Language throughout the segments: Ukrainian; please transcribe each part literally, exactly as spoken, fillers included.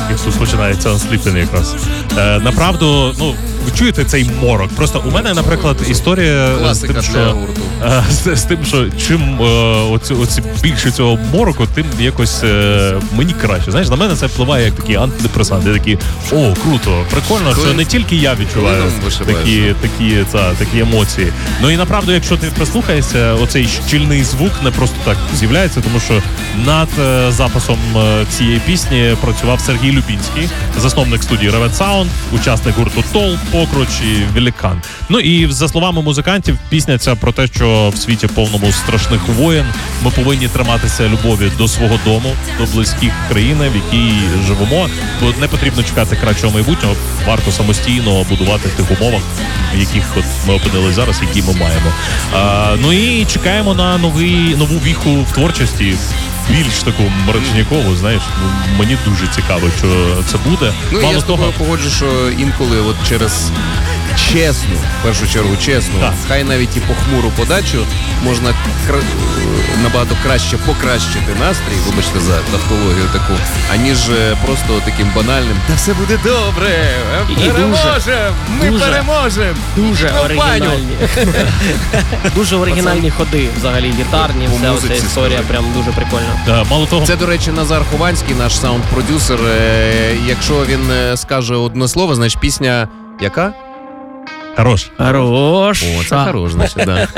українських тут починається Unsleeping якраз. Е, направду, ну, ви чуєте цей морок? Просто у мене, наприклад, історія з тим, що, е, з, з тим, що чим е, оці, оці більше цього мороку, тим якось е, мені краще. Знаєш, на мене це впливає як такий антидепресант. Я такий, о, круто, прикольно, коли, що не тільки я відчуваю такі, такі, та, такі емоції. Ну і направду, якщо ти прислухаєшся, оцей щільний звук не просто так з'являється, тому що над е, записом е, цієї пісні працював Сергій Любінський, засновник студії Revent Sound, учасник гурту Тол, Покруч і Великан. Ну і за словами музикантів, пісня ця про те, що в світі повному страшних воєн ми повинні триматися любові до свого дому, до близьких країни, в якій живемо, бо не потрібно чекати кращого майбутнього, варто самостійно будувати в тих умовах, в яких от ми опинилися зараз, які ми маємо. А, ну і чекаємо на новий, нову віху в творчості, більш таку мрачнікову, знаєш, мені дуже цікаво, що це буде. Ну, Мало я з тобою того... погоджу, що інколи от через чесну, в першу чергу чесну, так. хай навіть і похмуру подачу, можна кра... набагато краще покращити настрій, вибачте за тавтологію таку, аніж просто таким банальним «Та все буде добре, переможемо, ми дуже, переможемо!» Дуже оригінальні. Дуже оригінальні ходи, взагалі, гітарні, вся оця історія прям дуже прикольна. Да, мало того... Це, до речі, Назар Хованський, наш саунд-продюсер. Якщо він скаже одне слово, значить пісня яка? Хорош. Хорош. О, це хорош, значить, да.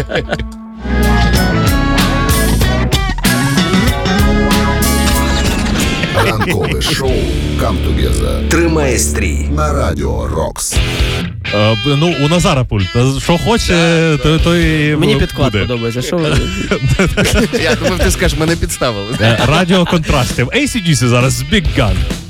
Ранкове шоу «Come Together». Тримає стрій На радіо Рокс. Uh, ну, у Назара пульт. Що хоче, то, то і мені підклад буде. Подобається. Що ви? Я думав, ти скажеш, мене підставили. Радіо контрастів. ей сі ді сі зараз Big Gun.